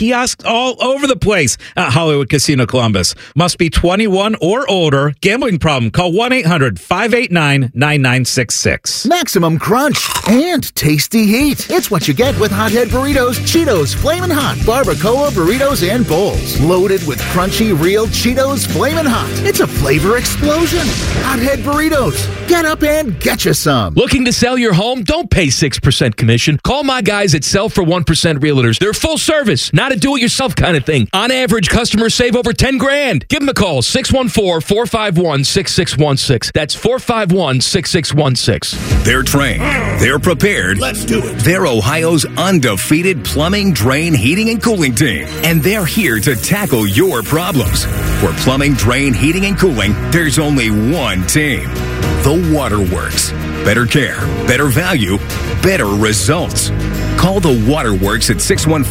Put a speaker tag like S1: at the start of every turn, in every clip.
S1: kiosks all over the place at Hollywood Casino Columbus. Must be 21 or older. Gambling problem? Call 1-800-589-9966.
S2: Maximum crunch and tasty heat. It's what you get with Hothead Burritos, Cheetos, Flamin' Hot, Barbacoa burritos and bowls. Loaded with crunchy, real Cheetos Flamin' Hot. It's a flavor explosion. Hothead Burritos. Get up and get you some.
S3: Looking to sell your home? Don't pay 6% commission. Call my guys at Sell for 1% Realtors. They're full service, not a do-it-yourself kind of thing. On average, customers save over $10,000. Give them a call, 614-451-6616. That's 451-6616.
S4: They're trained. They're prepared.
S5: Let's do it.
S4: They're Ohio's undefeated plumbing, drain, heating, and cooling team. And they're here to tackle your problems. For plumbing, drain, heating, and cooling, there's only one team. The Waterworks. Better care, better value, better results. Call the Waterworks at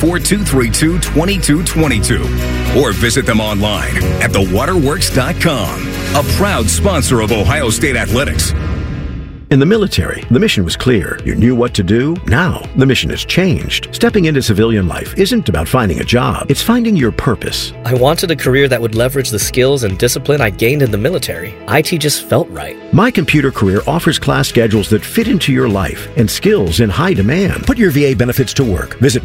S4: 614-232-2222 or visit them online at thewaterworks.com. A proud sponsor of Ohio State Athletics.
S6: In the military, the mission was clear. You knew what to do. Now, the mission has changed. Stepping into civilian life isn't about finding a job. It's finding your purpose.
S7: I wanted a career that would leverage the skills and discipline I gained in the military. IT just felt right.
S6: My Computer Career offers class schedules that fit into your life and skills in high demand. Put your VA benefits to work. Visit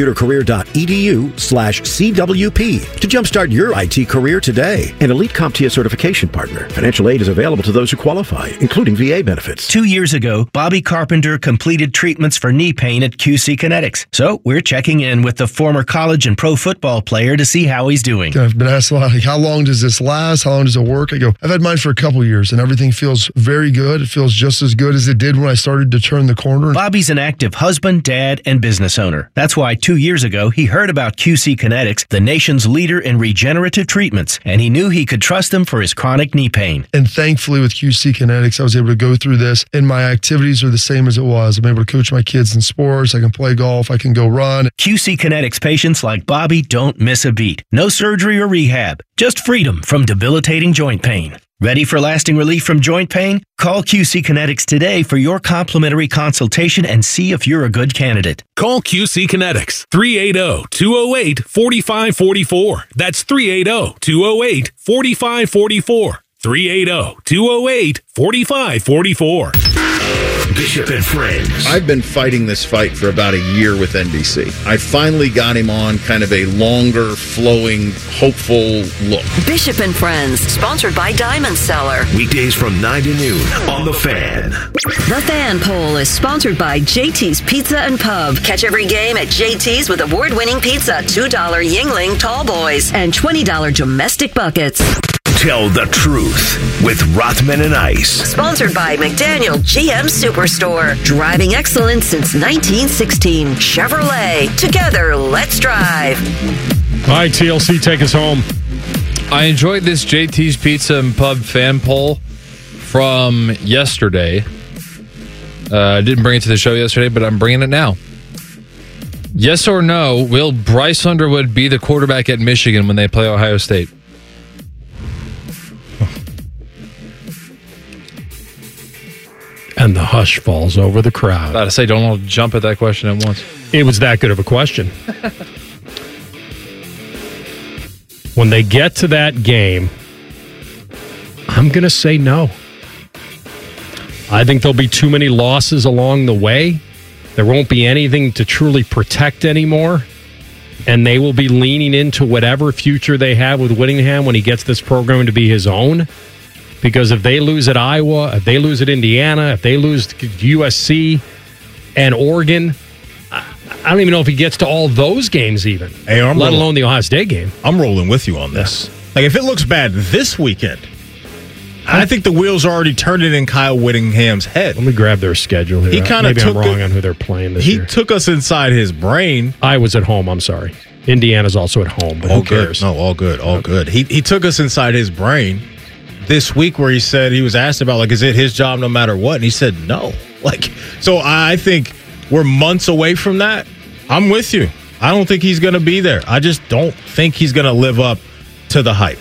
S6: mycomputercareer.edu/CWP to jumpstart your IT career today. An Elite CompTIA certification partner. Financial aid is available to those who qualify, including VA benefits.
S8: 2 years ago, Bobby Carpenter completed treatments for knee pain at QC Kinetics. So we're checking in with the former college and pro football player to see how he's doing.
S9: I've been asked a lot, like, how long does this last? How long does it work? I go, I've had mine for a couple years, and everything feels very good. It feels just as good as it did when I started to turn the corner.
S8: Bobby's an active husband, dad, and business owner. That's why 2 years ago, he heard about QC Kinetics, the nation's leader in regenerative treatments, and he knew he could trust them for his chronic knee pain.
S9: And thankfully, with QC Kinetics, I was able to go through this, and my activities are the same as it was. I'm able to coach my kids in sports. I can play golf. I can go run.
S8: QC Kinetics patients like Bobby don't miss a beat. No surgery or rehab. Just freedom from debilitating joint pain. Ready for lasting relief from joint pain? Call QC Kinetics today for your complimentary consultation and see if you're a good candidate.
S10: Call QC Kinetics, 380-208-4544. That's 380-208-4544. 380-208-4544.
S5: Bishop and Friends.
S11: I've been fighting this fight for about a year with NBC. I finally got him on kind of a longer, flowing, hopeful look.
S12: Bishop and Friends, sponsored by Diamond Cellar.
S5: Weekdays from 9 to noon on The Fan.
S12: The Fan Poll is sponsored by JT's Pizza and Pub. Catch every game at JT's with award-winning pizza, $2 Yingling Tall Boys, and $20 domestic buckets.
S5: Tell the truth with Rothman and Ice.
S12: Sponsored by McDaniel GM Superstore. Driving excellence since 1916. Chevrolet. Together, let's drive.
S13: All right, TLC, take us home.
S14: I enjoyed this JT's Pizza and Pub fan poll from yesterday. I didn't bring it to the show yesterday, but I'm bringing it now. Yes or no, will Bryce Underwood be the quarterback at Michigan when they play Ohio State?
S13: And the hush falls over the crowd.
S14: About to say, don't all jump at that question at once.
S13: It was that good of a question. When they get to that game, I'm going to say no. I think there'll be too many losses along the way. There won't be anything to truly protect anymore. And they will be leaning into whatever future they have with Whittingham when he gets this program to be his own. Because if they lose at Iowa, if they lose at Indiana, if they lose to USC and Oregon, I don't even know if he gets to all those games even, let alone the Ohio State game.
S15: I'm rolling with you on this. Like, if it looks bad this weekend, I think the wheels are already turning in Kyle Whittingham's head.
S13: Let me grab their schedule here. Maybe I'm wrong on who they're playing this year.
S15: He took us inside his brain.
S13: Iowa's at home, I'm sorry. Indiana's also at home, but who cares?
S15: No, all good, all good. He took us inside his brain this week where he said, he was asked about, like, is it his job no matter what? And he said no. Like, so I think we're months away from that. I'm with you. I don't think he's going to be there. I just don't think he's going to live up to the hype.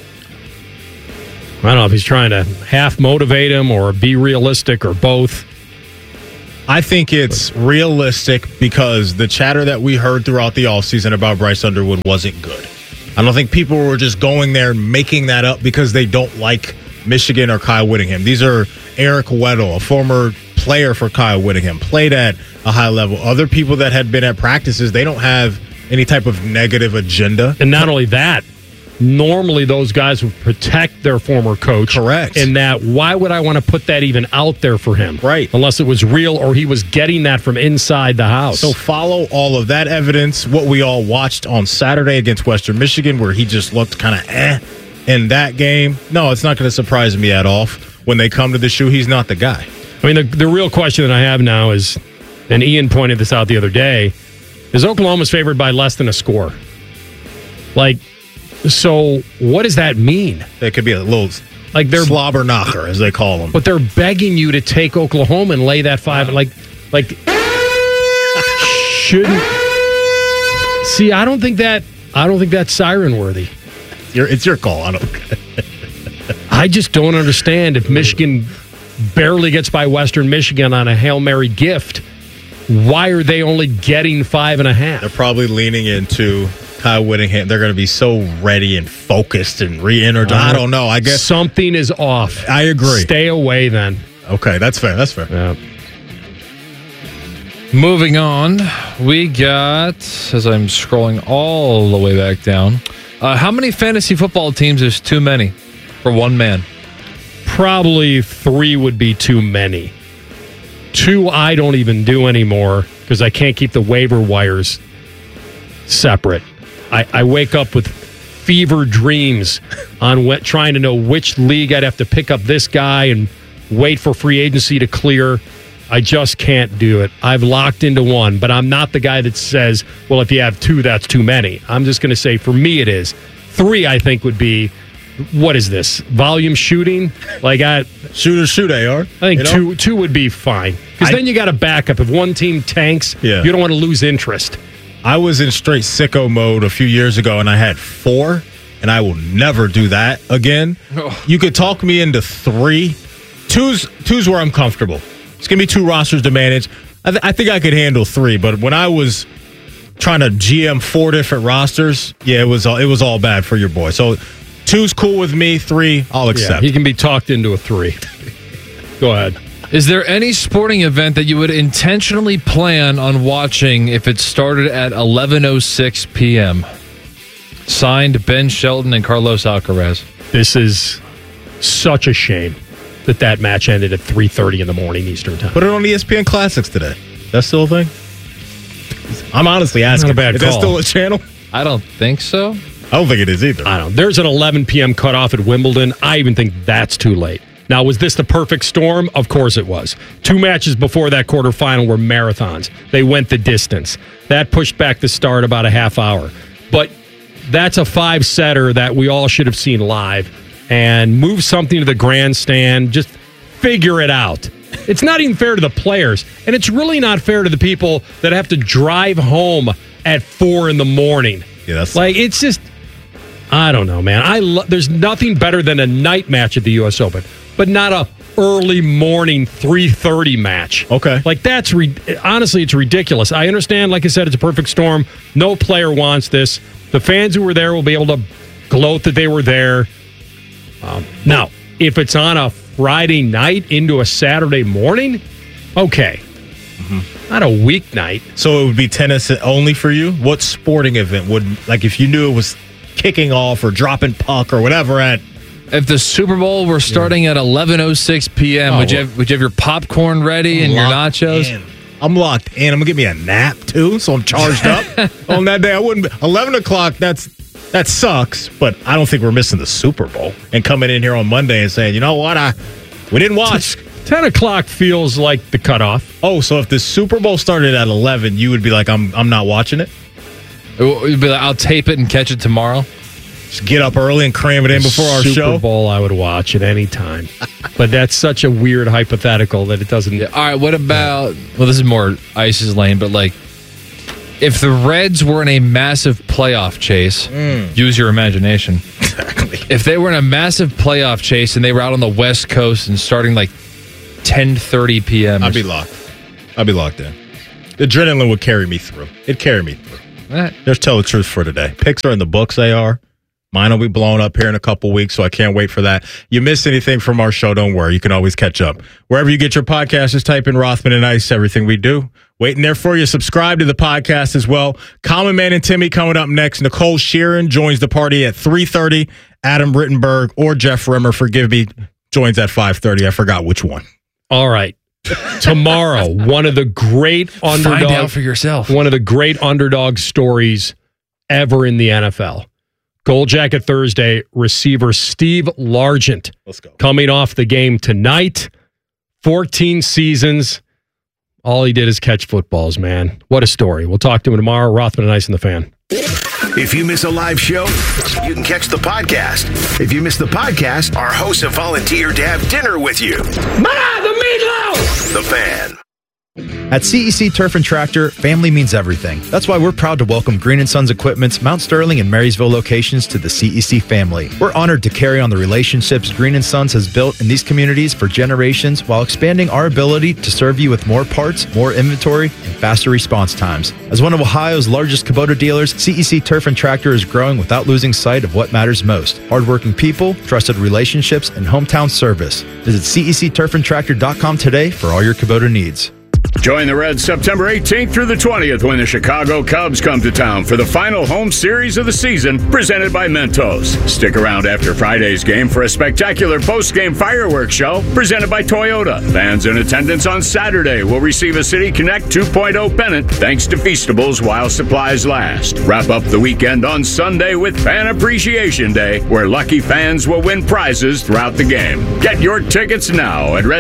S13: I don't know if he's trying to half motivate him or be realistic or both.
S15: I think it's realistic because the chatter that we heard throughout the offseason about Bryce Underwood wasn't good. I don't think people were just going there and making that up because they don't like Michigan or Kyle Whittingham. These are Eric Weddle, a former player for Kyle Whittingham, played at a high level. Other people that had been at practices, they don't have any type of negative agenda.
S13: And not only that, normally those guys would protect their former coach.
S15: Correct.
S13: And that, why would I want to put that even out there for him?
S15: Right.
S13: Unless it was real or he was getting that from inside the house.
S15: So follow all of that evidence, what we all watched on Saturday against Western Michigan, where he just looked kind of in that game. No, it's not going to surprise me at all. When they come to the shoe, he's not the guy.
S13: I mean, the real question that I have now is, and Ian pointed this out the other day, is Oklahoma's favored by less than a score. Like, so what does that mean?
S15: That could be a little
S13: like they're
S15: slobber knocker, as they call them.
S13: But they're begging you to take Oklahoma and lay that 5. Like shouldn't. See, I don't think that's siren worthy.
S15: It's your call.
S13: I just don't understand if Michigan barely gets by Western Michigan on a Hail Mary gift. Why are they only getting 5.5?
S15: They're probably leaning into Kyle Whittingham. They're going to be so ready and focused and re-energized. I don't know. I guess
S13: something is off.
S15: I agree.
S13: Stay away then.
S15: Okay, that's fair. That's fair.
S13: Yeah.
S14: Moving on, we got, as I'm scrolling all the way back down, how many fantasy football teams is too many for one man?
S13: Probably 3 would be too many. 2 I don't even do anymore because I can't keep the waiver wires separate. I wake up with fever dreams on trying to know which league I'd have to pick up this guy and wait for free agency to clear. I just can't do it. I've locked into one, but I'm not the guy that says, well, if you have 2, that's too many. I'm just going to say, for me, it is. 3, I think, would be, what is this? Volume shooting? Like
S15: shoot, AR.
S13: I think two would be fine. Because then you got a backup. If one team tanks, you don't want to lose interest.
S15: I was in straight sicko mode a few years ago, and I had 4, and I will never do that again. You could talk me into 3. Two's where I'm comfortable. It's going to be 2 rosters to manage. I think I could handle 3, but when I was trying to GM 4 different rosters, it was all bad for your boy. So 2's cool with me. 3, I'll accept.
S13: He can be talked into a 3. Go ahead.
S14: Is there any sporting event that you would intentionally plan on watching if it started at 11:06 p.m.? Signed, Ben Shelton and Carlos Alcaraz.
S13: This is such a shame that match ended at 3:30 in the morning Eastern time.
S15: Put it on ESPN Classics today. That's still a thing? I'm honestly asking.
S13: Not a bad
S15: is
S13: call.
S15: that still a channel?
S14: I don't think so.
S15: I don't think it is either.
S13: I don't. There's an 11 p.m. cutoff at Wimbledon. I even think that's too late. Now, was this the perfect storm? Of course it was. 2 matches before that quarterfinal were marathons. They went the distance. That pushed back the start about a half hour. But that's a 5-setter that we all should have seen live. And move something to the grandstand. Just figure it out. It's not even fair to the players. And it's really not fair to the people that have to drive home at 4 in the morning.
S15: Yeah, that's
S13: like, it's just, I don't know, man. There's nothing better than a night match at the U.S. Open, but not a early morning 3:30 match.
S15: Okay.
S13: Like, that's, honestly, it's ridiculous. I understand, like I said, it's a perfect storm. No player wants this. The fans who were there will be able to gloat that they were there. Now, if it's on a Friday night into a Saturday morning, okay. Mm-hmm. Not a weeknight.
S15: So it would be tennis only for you? What sporting event would, like, if you knew it was kicking off or dropping puck or whatever at...
S14: If the Super Bowl were starting at 11:06 p.m., would you have your popcorn ready and your nachos?
S15: I'm locked in. I'm going to get me a nap, too, so I'm charged up on that day. I wouldn't... 11 o'clock, that sucks, but I don't think we're missing the Super Bowl and coming in here on Monday and saying, you know what, we didn't watch.
S13: 10 o'clock feels like the cutoff.
S15: Oh, so if the Super Bowl started at 11, you would be like, I'm not watching it?
S14: You'd be like, I'll tape it and catch it tomorrow?
S15: Just get up early and cram it in before our show?
S13: Super Bowl I would watch at any time. But that's such a weird hypothetical that it doesn't...
S14: Yeah, all right, what about... Well, this is more Ice's lane, but like, if the Reds were in a massive playoff chase, use your imagination.
S15: Exactly.
S14: If they were in a massive playoff chase and they were out on the West Coast and starting like 10:30 p.m.
S15: I'd be locked. I'll be locked in. The adrenaline would carry me through. It'd carry me through.
S14: All right.
S15: Just tell the truth for today. Picks are in the books, they are. Mine will be blown up here in a couple weeks, so I can't wait for that. You miss anything from our show, don't worry. You can always catch up. Wherever you get your podcast, just type in Rothman and Ice, everything we do. Waiting there for you. Subscribe to the podcast as well. Common Man and Timmy coming up next. Nicole Sheeran joins the party at 3:30. Adam Rittenberg or Jeff Rimmer, forgive me, joins at 5:30. I forgot which one.
S13: All right. Tomorrow, one of the great underdog.
S14: Find out for yourself.
S13: One of the great underdog stories ever in the NFL. Gold Jacket Thursday, receiver Steve Largent.
S15: Let's go.
S13: Coming off the game tonight. 14 seasons. All he did is catch footballs, man. What a story. We'll talk to him tomorrow. Rothman and Ice and the Fan.
S5: If you miss a live show, you can catch the podcast. If you miss the podcast, our hosts have volunteered to have dinner with you.
S16: Ma, the meatloaf!
S5: The Fan.
S17: At CEC Turf and Tractor, family means everything. That's why we're proud to welcome Green & Sons Equipment's Mount Sterling and Marysville locations to the CEC family. We're honored to carry on the relationships Green & Sons has built in these communities for generations while expanding our ability to serve you with more parts, more inventory, and faster response times. As one of Ohio's largest Kubota dealers, CEC Turf and Tractor is growing without losing sight of what matters most. Hardworking people, trusted relationships, and hometown service. Visit CECTurfandTractor.com today for all your Kubota needs.
S18: Join the Reds September 18th through the 20th when the Chicago Cubs come to town for the final home series of the season, presented by Mentos. Stick around after Friday's game for a spectacular post-game fireworks show presented by Toyota. Fans in attendance on Saturday will receive a City Connect 2.0 pennant thanks to Feastables while supplies last. Wrap up the weekend on Sunday with Fan Appreciation Day, where lucky fans will win prizes throughout the game. Get your tickets now at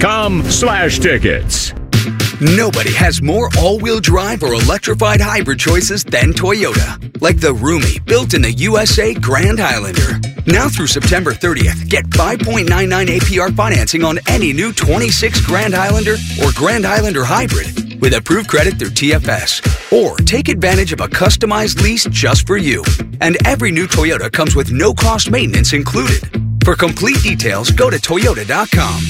S18: reds.com/tickets.
S19: Nobody has more all-wheel drive or electrified hybrid choices than Toyota. Like the roomy, built in the USA Grand Highlander. Now through September 30th, get 5.99 APR financing on any new 26 Grand Highlander or Grand Highlander hybrid with approved credit through TFS. Or take advantage of a customized lease just for you. And every new Toyota comes with no-cost maintenance included. For complete details, go to Toyota.com.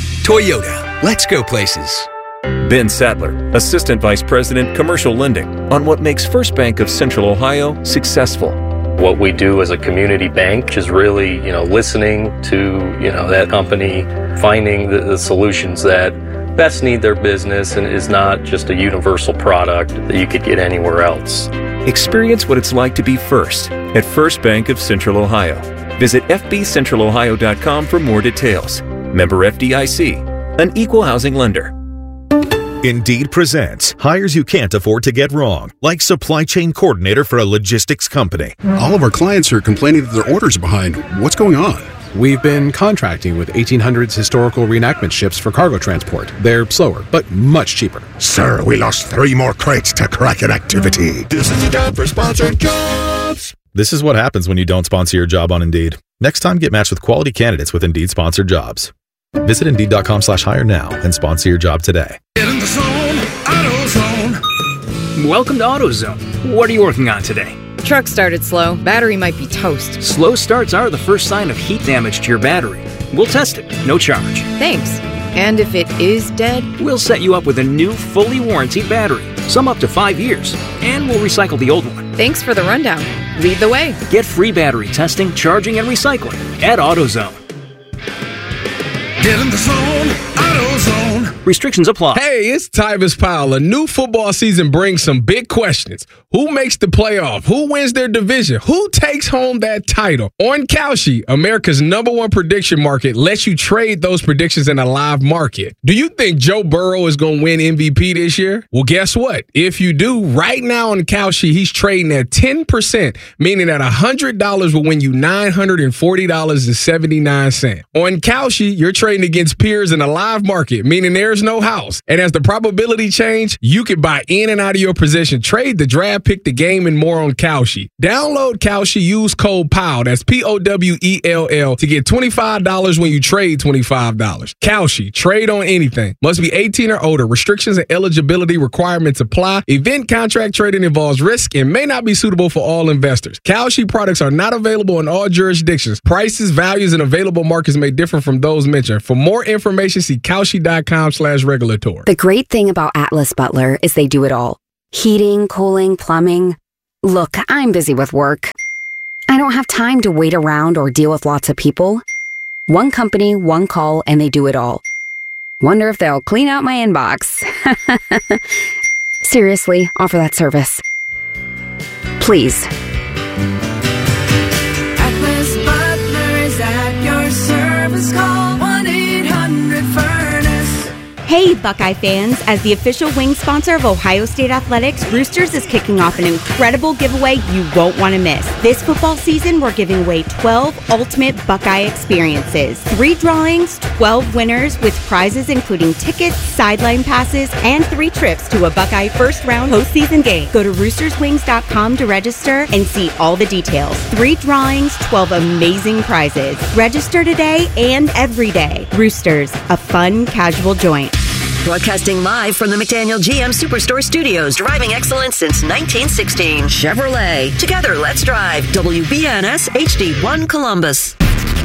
S19: Toyota, let's go places.
S20: Ben Sadler, Assistant Vice President, Commercial Lending, on what makes First Bank of Central Ohio successful.
S7: What we do as a community bank is really, listening to, that company, finding the solutions that best need their business and is not just a universal product that you could get anywhere else.
S20: Experience what it's like to be first at First Bank of Central Ohio. Visit fbcentralohio.com for more details. Member FDIC, an equal housing lender.
S21: Indeed presents hires you can't afford to get wrong, like supply chain coordinator for a logistics company.
S22: All of our clients are complaining that their orders are behind. What's going on? We've been contracting with 1800s historical reenactment ships for cargo transport. They're slower, but much cheaper.
S23: Sir, we lost 3 more crates to Kraken activity. This is the job for sponsored jobs.
S21: This is what happens when you don't sponsor your job on Indeed. Next time, get matched with quality candidates with Indeed sponsored jobs. Visit Indeed.com/hire now and sponsor your job today.
S16: Get in the zone, AutoZone.
S24: Welcome to AutoZone. What are you working on today?
S25: Truck started slow. Battery might be toast.
S24: Slow starts are the first sign of heat damage to your battery. We'll test it, no charge.
S25: Thanks. And if it is dead?
S24: We'll set you up with a new, fully warranted battery, some up to 5 years, and we'll recycle the old one.
S25: Thanks for the rundown. Lead the way.
S24: Get free battery testing, charging, and recycling at AutoZone.
S16: Get in the zone, AutoZone.
S24: Restrictions apply.
S26: Hey, it's Tyvis Powell. A new football season brings some big questions. Who makes the playoff? Who wins their division? Who takes home that title? On Kalshi, America's #1 prediction market lets you trade those predictions in a live market. Do you think Joe Burrow is going to win MVP this year? Well, guess what? If you do, right now on Kalshi, he's trading at 10%, meaning that $100 will win you $940.79. On Kalshi, you're trading against peers in a live market, meaning there's no house. And as the probability change, you can buy in and out of your position, trade the draft pick, the game, and more on Kalshi. Download Kalshi, use code POWELL, that's POWELL, to get $25 when you trade $25. Kalshi, trade on anything. Must be 18 or older. Restrictions and eligibility requirements apply. Event contract trading involves risk and may not be suitable for all investors. Kalshi products are not available in all jurisdictions. Prices, values, and available markets may differ from those mentioned. For more information, see Kalshi.com atlasbutler.com/regulatory.
S1: The great thing about Atlas Butler is they do it all. Heating, cooling, plumbing. Look, I'm busy with work. I don't have time to wait around or deal with lots of people. One company, one call, and they do it all. Wonder if they'll clean out my inbox. Seriously, offer that service. Please.
S16: Atlas Butler is at your service. Call 1-800-FURNACE.
S2: Hey, Buckeye fans. As the official wing sponsor of Ohio State Athletics, Roosters is kicking off an incredible giveaway you won't want to miss. This football season, we're giving away 12 ultimate Buckeye experiences. 3 drawings, 12 winners with prizes including tickets, sideline passes, and 3 trips to a Buckeye first-round postseason game. Go to roosterswings.com to register and see all the details. 3 drawings, 12 amazing prizes. Register today and every day. Roosters, a fun, casual joint.
S12: Broadcasting live from the McDaniel GM Superstore Studios, driving excellence since 1916. Chevrolet. Together, let's drive. WBNS HD1 Columbus.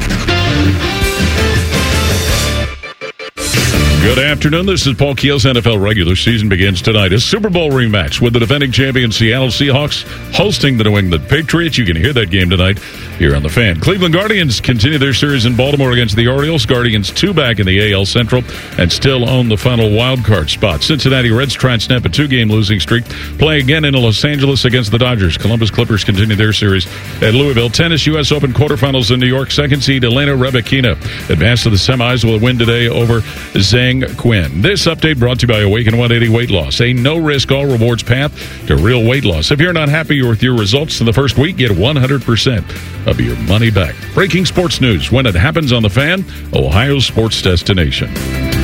S3: Good afternoon. This is Paul Keel's NFL regular season begins tonight. A Super Bowl rematch with the defending champion Seattle Seahawks hosting the New England Patriots. You can hear that game tonight here on The Fan. Cleveland Guardians continue their series in Baltimore against the Orioles. Guardians 2 back in the AL Central and still own the final wild card spot. Cincinnati Reds try and snap a 2-game losing streak. Play again in Los Angeles against the Dodgers. Columbus Clippers continue their series at Louisville. Tennis U.S. Open quarterfinals in New York. Second seed Elena Rybakina advanced to the semis with a win today over Zhang Quinn. This update brought to you by Awaken 180 Weight Loss, a no-risk, all-rewards path to real weight loss. If you're not happy with your results in the first week, get 100% of your money back. Breaking sports news when it happens on The Fan, Ohio's sports destination.